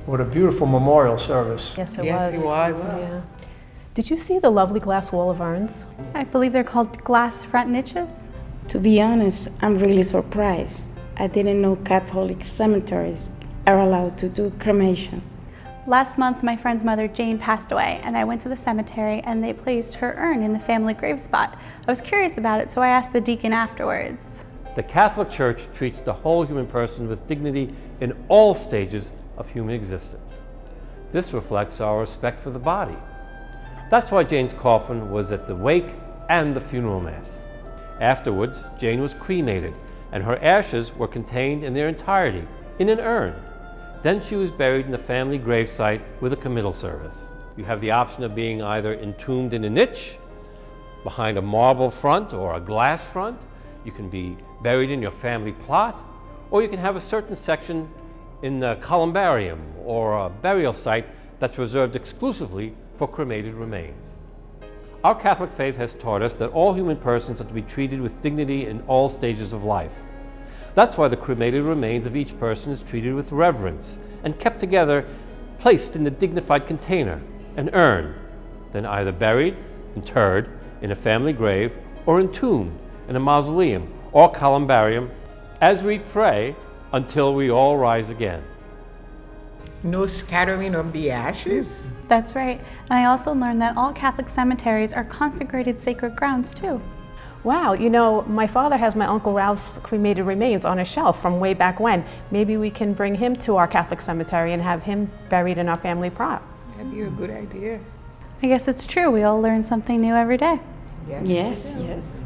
What a beautiful memorial service. Yes, Yes, it was. Yeah. Did you see the lovely glass wall of urns? I believe they're called glass front niches. To be honest, I'm really surprised. I didn't know Catholic cemeteries are allowed to do cremation. Last month, my friend's mother, Jane, passed away, and I went to the cemetery and they placed her urn in the family grave spot. I was curious about it, so I asked the deacon afterwards. The Catholic Church treats the whole human person with dignity in all stages of human existence. This reflects our respect for the body. That's why Jane's coffin was at the wake and the funeral mass. Afterwards, Jane was cremated, and her ashes were contained in their entirety in an urn. Then she was buried in the family gravesite with a committal service. You have the option of being either entombed in a niche, behind a marble front or a glass front. You can be buried in your family plot, or you can have a certain section in the columbarium or a burial site that's reserved exclusively for cremated remains. Our Catholic faith has taught us that all human persons are to be treated with dignity in all stages of life. That's why the cremated remains of each person is treated with reverence and kept together, placed in a dignified container, an urn, then either buried, interred in a family grave, or entombed in a mausoleum or columbarium as we pray until we all rise again. No scattering of the ashes. That's right. And I also learned that all Catholic cemeteries are consecrated sacred grounds too. Wow, you know, my father has my Uncle Ralph's cremated remains on a shelf from way back when. Maybe we can bring him to our Catholic cemetery and have him buried in our family plot. That'd be a good idea. I guess it's true. We all learn something new every day. Yes, yes.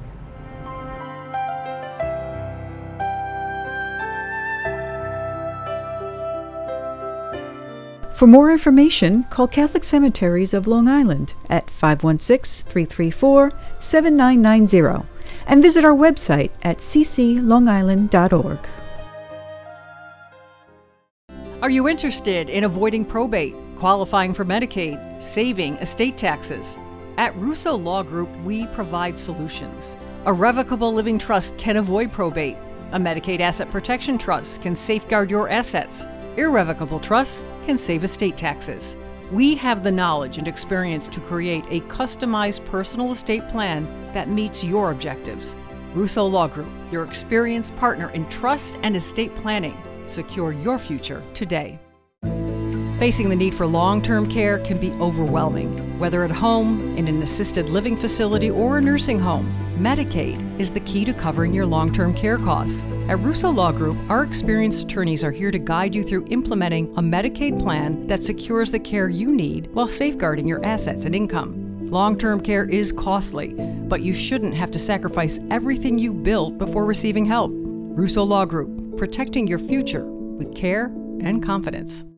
For more information, call Catholic Cemeteries of Long Island at 516-334-7990 and visit our website at cclongisland.org. Are you interested in avoiding probate, qualifying for Medicaid, saving estate taxes? At Russo Law Group, we provide solutions. A revocable living trust can avoid probate. A Medicaid Asset Protection Trust can safeguard your assets. Irrevocable trusts can save estate taxes. We have the knowledge and experience to create a customized personal estate plan that meets your objectives. Russo Law Group, your experienced partner in trust and estate planning. Secure your future today. Facing the need for long-term care can be overwhelming. Whether at home, in an assisted living facility, or a nursing home, Medicaid is the key to covering your long-term care costs. At Russo Law Group, our experienced attorneys are here to guide you through implementing a Medicaid plan that secures the care you need while safeguarding your assets and income. Long-term care is costly, but you shouldn't have to sacrifice everything you built before receiving help. Russo Law Group, protecting your future with care and confidence.